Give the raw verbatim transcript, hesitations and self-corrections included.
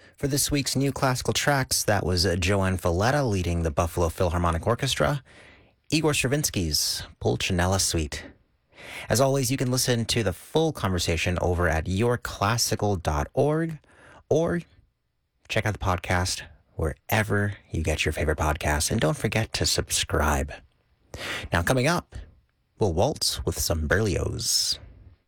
For this week's new classical tracks, that was uh, Joanne Valletta leading the Buffalo Philharmonic Orchestra, Igor Stravinsky's Pulcinella Suite. As always, you can listen to the full conversation over at your classical dot org or check out the podcast wherever you get your favorite podcasts. And don't forget to subscribe. Now, coming up, we'll waltz with some Berlioz.